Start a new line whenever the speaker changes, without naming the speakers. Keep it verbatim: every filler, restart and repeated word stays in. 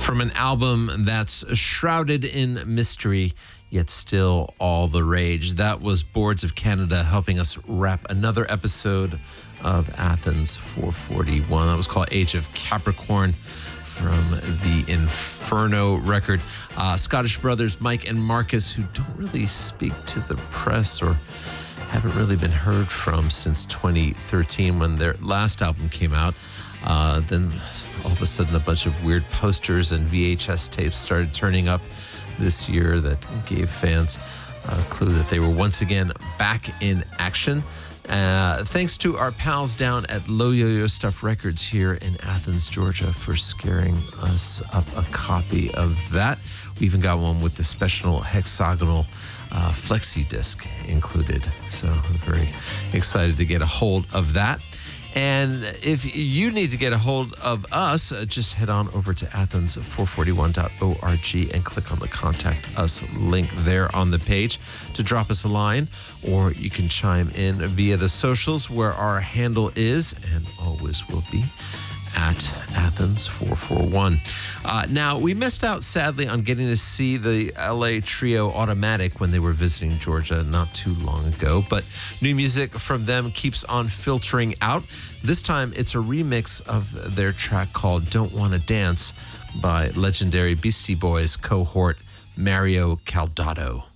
From an album that's shrouded in mystery, yet still all the rage. That was Boards of Canada helping us wrap another episode of Athens four forty-one. That was called Age of Capricorn from the Inferno record. Uh, Scottish brothers Mike and Marcus, who don't really speak to the press or haven't really been heard from since twenty thirteen when their last album came out. Uh, then all of a sudden a bunch of weird posters and V H S tapes started turning up this year that gave fans a clue that they were once again back in action. Uh, thanks to our pals down at Low Yo-Yo Stuff Records here in Athens, Georgia, for scaring us up a copy of that. We even got one with the special hexagonal uh, flexi disc included. So I'm very excited to get a hold of that. And if you need to get a hold of us, uh, just head on over to athens four forty-one dot org and click on the Contact Us link there on the page to drop us a line, or you can chime in via the socials where our handle is and always will be at Athens four forty-one. Uh, now, we missed out, sadly, on getting to see the L A trio Automatic when they were visiting Georgia not too long ago, but new music from them keeps on filtering out. This time, it's a remix of their track called Don't Wanna Dance by legendary Beastie Boys cohort Mario Caldato.